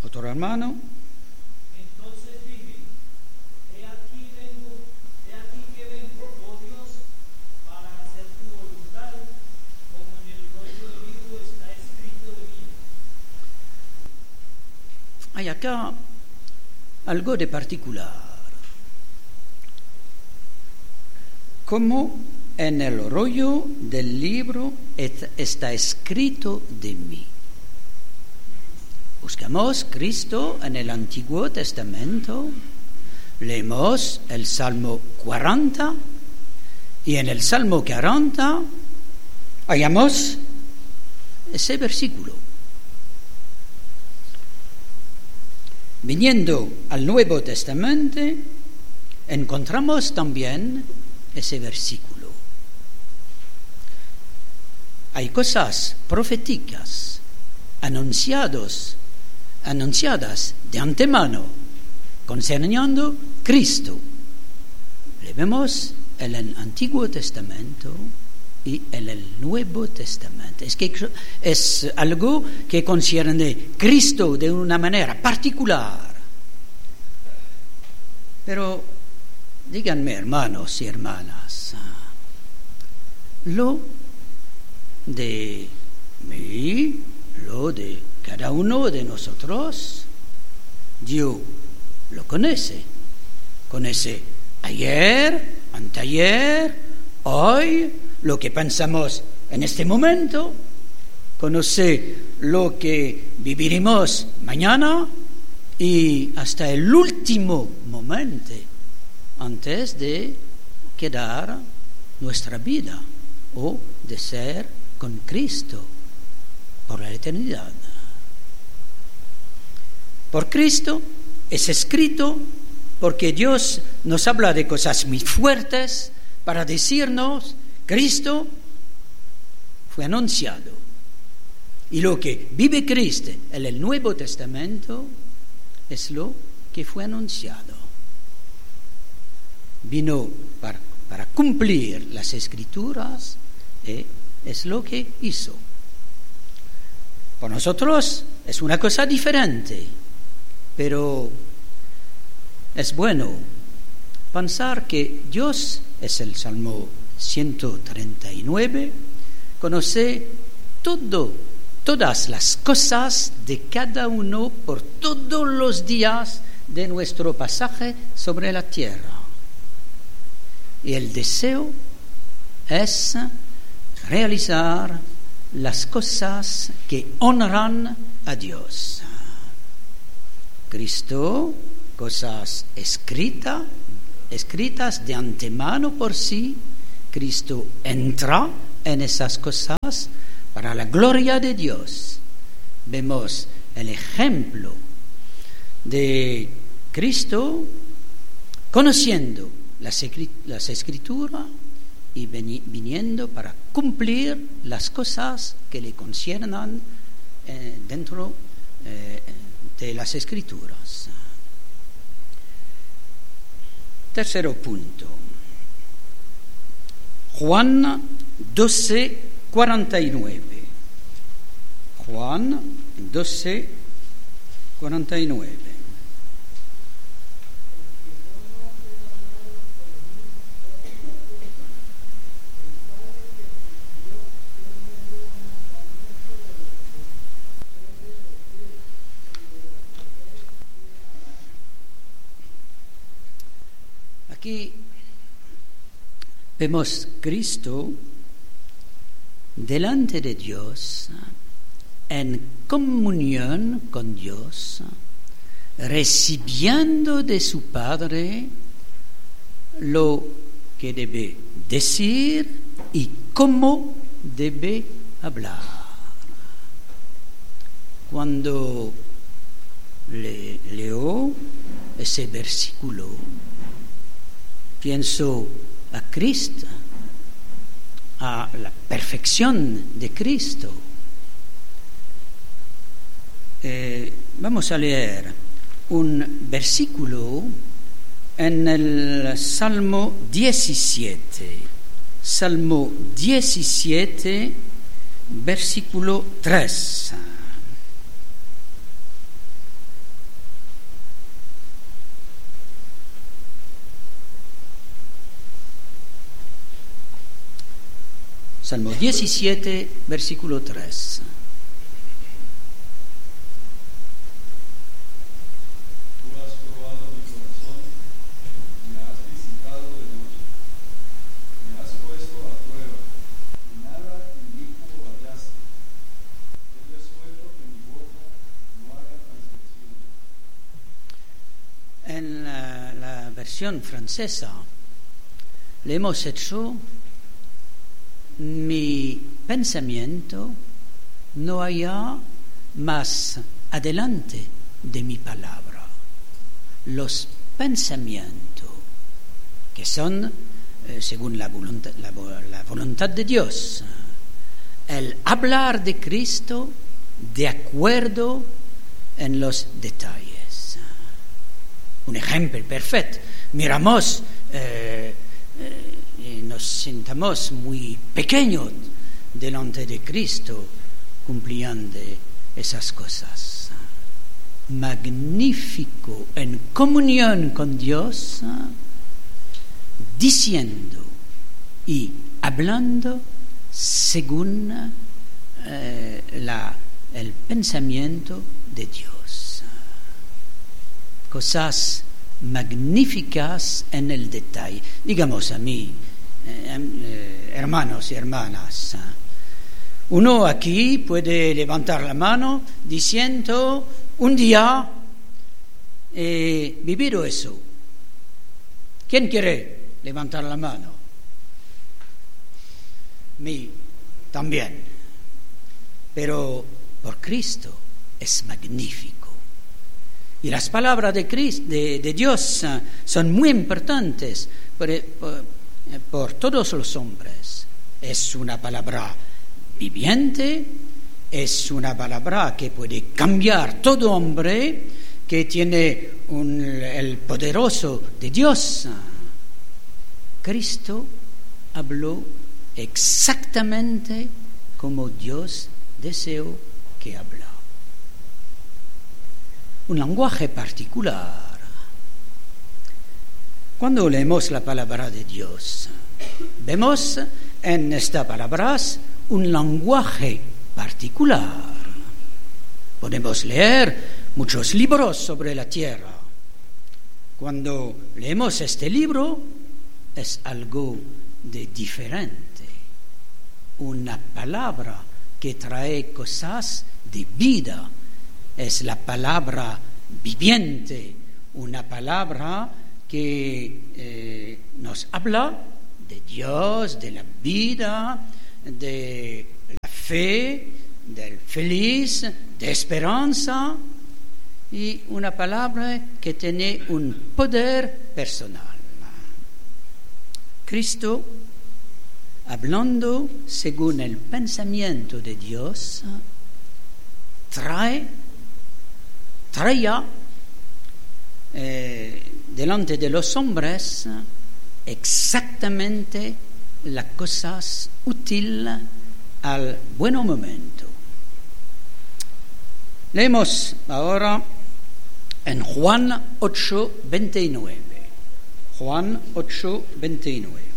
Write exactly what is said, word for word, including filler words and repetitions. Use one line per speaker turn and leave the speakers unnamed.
Otro hermano.
Entonces dije, he aquí vengo, he aquí que vengo, oh Dios, para hacer tu voluntad, como en el rollo del libro está escrito de mí.
Hay acá algo de particular. Como en el rollo del libro está escrito de mí. Buscamos Cristo en el Antiguo Testamento, leemos el Salmo cuarenta y en el Salmo cuarenta hallamos ese versículo. Viniendo al Nuevo Testamento, encontramos también ese versículo. Hay cosas proféticas anunciados, anunciadas de antemano concerniendo Cristo. Le vemos en el Antiguo Testamento y en el Nuevo Testamento. Es que es algo que concierne Cristo de una manera particular. Pero díganme, hermanos y hermanas, lo de mí, lo de cada uno de nosotros, Dios lo conoce. Conoce ayer, anteayer, hoy, lo que pensamos en este momento. Conoce lo que viviremos mañana y hasta el último momento antes de quedar nuestra vida o de ser con Cristo por la eternidad. Por Cristo es escrito porque Dios nos habla de cosas muy fuertes para decirnos: Cristo fue anunciado. Y lo que vive Cristo en el Nuevo Testamento es lo que fue anunciado. Vino para, para cumplir las Escrituras y es lo que hizo. Por nosotros es una cosa diferente, pero es bueno pensar que Dios, es el Salmo ciento treinta y nueve, conoce todo, todas las cosas de cada uno por todos los días de nuestro pasaje sobre la tierra. Y el deseo es realizar las cosas que honran a Dios. Cristo, cosas escritas, escritas de antemano por sí, Cristo entra en esas cosas para la gloria de Dios. Vemos el ejemplo de Cristo conociendo las, las Escrituras y viniendo para cumplir las cosas que le conciernan eh, dentro eh, de las Escrituras. Tercero punto. Juan doce, cuarenta y nueve. Juan doce, cuarenta y nueve. Aquí vemos Cristo delante de Dios, en comunión con Dios, recibiendo de su Padre lo que debe decir y cómo debe hablar. Cuando le, leo ese versículo, pienso a Cristo, a la perfección de Cristo. Eh, vamos a leer un versículo en el Salmo diecisiete. Salmo diecisiete, versículo tres. Salmo diecisiete, versículo tres.
Tú has probado mi corazón, me has visitado de noche, me has puesto a prueba, y nada inicuo hallaste. He resuelto que mi boca no haga transgresión.
En la, la versión francesa le hemos hecho: mi pensamiento no haya más adelante de mi palabra. Los pensamientos que son eh, según la voluntad, la, la voluntad de Dios, el hablar de Cristo de acuerdo en los detalles. Un ejemplo perfecto: miramos eh, eh, y nos sintamos muy pequeños delante de Cristo cumpliendo esas cosas. Magnífico en comunión con Dios, diciendo y hablando según eh, la, el pensamiento de Dios. Cosas magníficas en el detalle. Digamos a mí, eh, hermanos y hermanas, uno aquí puede levantar la mano diciendo: un día he vivido eso. ¿Quién quiere levantar la mano? Mí también. Pero por Cristo es magnífico. Y las palabras de, Cristo, de, de Dios son muy importantes por, por, por todos los hombres. Es una palabra viviente, es una palabra que puede cambiar todo hombre, que tiene un, el poderoso de Dios. Cristo habló exactamente como Dios deseó que hablara. Un lenguaje particular. Cuando leemos la palabra de Dios, vemos en estas palabras un lenguaje particular. Podemos leer muchos libros sobre la tierra. Cuando leemos este libro, es algo de diferente. Una palabra que trae cosas de vida. Es la palabra viviente, una palabra que eh, nos habla de Dios, de la vida, de la fe, del feliz, de esperanza, y una palabra que tiene un poder personal. Cristo, hablando según el pensamiento de Dios, trae traía eh, delante de los hombres exactamente las cosas útiles al buen momento. Leemos ahora en Juan ocho veintinueve. Juan ocho veintinueve.